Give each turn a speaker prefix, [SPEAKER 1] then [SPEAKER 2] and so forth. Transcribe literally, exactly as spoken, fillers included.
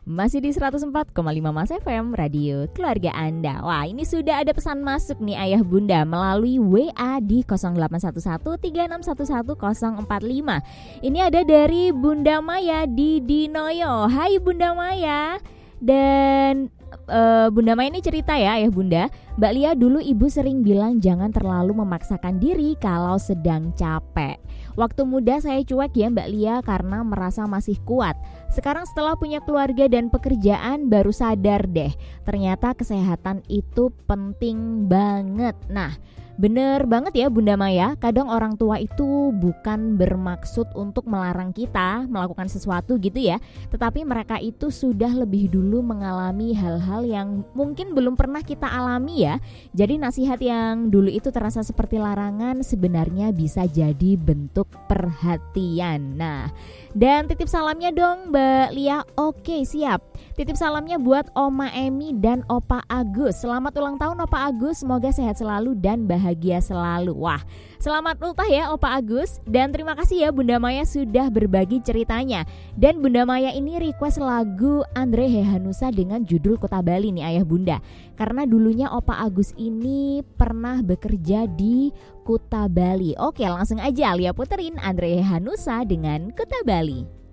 [SPEAKER 1] Masih di seratus empat koma lima Mas F M, radio keluarga Anda. Wah, ini sudah ada pesan masuk nih ayah bunda melalui W A di nol delapan satu satu tiga enam satu satu nol empat lima. Ini ada dari Bunda Maya di Dinoyo. Hai Bunda Maya. Dan uh, Bunda Maya ini cerita ya ayah bunda, Mbak Lia, dulu ibu sering bilang jangan terlalu memaksakan diri kalau sedang capek. Waktu muda saya cuek ya Mbak Lia karena merasa masih kuat. Sekarang setelah punya keluarga dan pekerjaan baru sadar deh, ternyata kesehatan itu penting banget. Nah, bener banget ya Bunda Maya, kadang orang tua itu bukan bermaksud untuk melarang kita melakukan sesuatu gitu ya, tetapi mereka itu sudah lebih dulu mengalami hal-hal yang mungkin belum pernah kita alami ya. Jadi nasihat yang dulu itu terasa seperti larangan sebenarnya bisa jadi bentuk perhatian. Nah, dan titip salamnya dong Mbak Lia. Oke, siap. Titip salamnya buat Oma Emi dan Opa Agus. Selamat ulang tahun Opa Agus, semoga sehat selalu dan bahagia selalu. Wah, selamat ultah ya Opa Agus. Dan terima kasih ya Bunda Maya sudah berbagi ceritanya. Dan Bunda Maya ini request lagu Andre Hehanussa dengan judul Kota Bali nih ayah bunda. Karena dulunya Opa Agus ini pernah bekerja di Kuta Bali. Oke, langsung aja Lia puterin Andre Hehanussa dengan Kuta Bali.